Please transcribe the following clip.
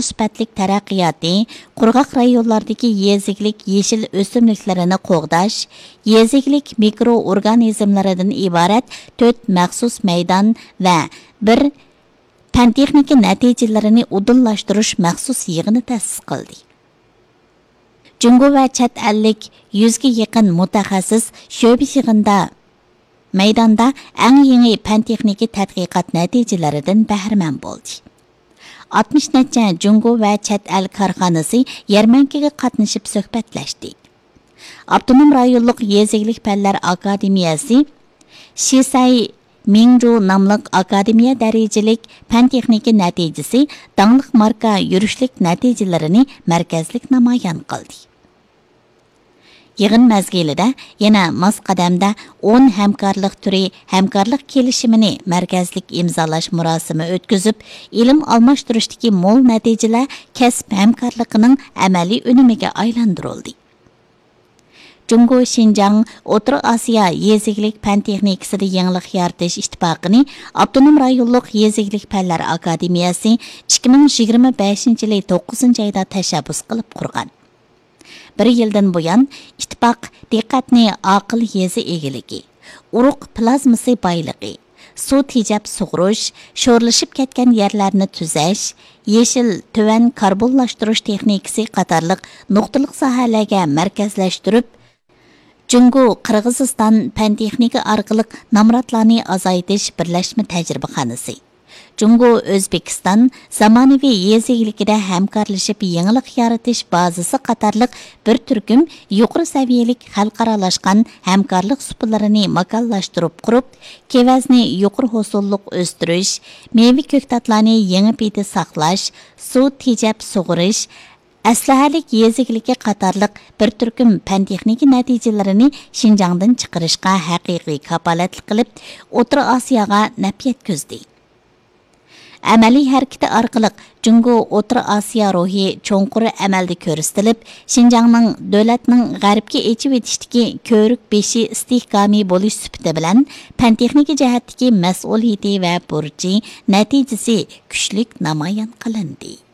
yuqori sifatli taraqqiyoti, qurg'oq rayonlardagi yeziklik yeshil o'simliklarini qo'g'dash, yeziklik mikroorganizmlaridan iborat 4 maxsus maydon va bir fan texnika natijalarini udullashtirish maxsus yig'ini ta'sis qildi. Jungo va chet ellik 100 ga yaqin mutaxassis sho'ba yig'inda maydonda eng yangi fan texnika tadqiqot natijalaridan bahramand bo'ldi. 60 necha Jungo va chet el korxonasi yarmankaga qatnashib suhbatlashdi. Avtonom rayonlik yeziklik fanlar akademiyasi Shisai Mingru namlıq akademiya darajalik fan texnika natijasi dangliq marka yurishlik natijalarini markazlik namoyon qildi. Yig'in mazgilida yana mos qadamda 10 hamkorlik turi hamkorlik kelishimini markazlik imzolash murosimi o'tkazib, ilm almashtirishdagi mo'l natijalar kasb hamkorligining amaliy unumiga aylantirildi. Jungo Xinjiang O'rta Osiyo yeziklik fan texnikasida yangilik yaratish ittifoqini Avtonom rayonlik yeziklik fanlar akademiyasi 2025-yili 9-oyda tashabbus qilib qurgan. Bir yildan buyon ittifoq diqqatni aql yezi egiligi, urug' plazmasi boyligi, suv tejab sug'urish, sho'rlashib ketgan yerlarni tuzash, yeshil tuvan karbonlashtirish texnikasi qatorliq nuqtaliq sohalarga markazlashtirib, Jungo Qirg'iziston fan texnika orqali namratlarni azaytish birlashma tajribaxonasi. Jungo O'zbekiston zamonaviy yeziklikida hamkorlashib yangilik yaratish bazasi qatorliq bir turkum yuqori saviyalik xalqaralashgan hamkorlik suplarini makallashtirib qurib, kevazni yuqori hosillik o'stirish, meva ko'ktatlarni yangi payda saqlash, suv tejab sug'urish, aslahalik yeziklikka qatorliq bir turkum fan texnika natijalarini Xinjiangdan chiqarishga haqiqiy kapolatlik qilib, O'rta Osiyoga naf yetkazdi. Amaliy harakati orqali Jungo O'rta Osiyo ruhi cho'nqur amalda ko'rsatilib, Xinjiangning davlatning g'arbga echib etishdagi ko'rik beshi istehkomi bo'lish sifati bilan fan texnika jihatdagi mas'uliyati va burchi natijasi kuchlik namoyon qilindi.